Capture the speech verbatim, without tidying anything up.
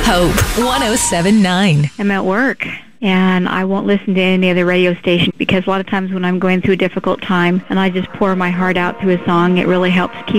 Hope one oh seven point nine. I'm at work, and I won't listen to any other radio station because a lot of times when I'm going through a difficult time and I just pour my heart out through a song, it really helps keep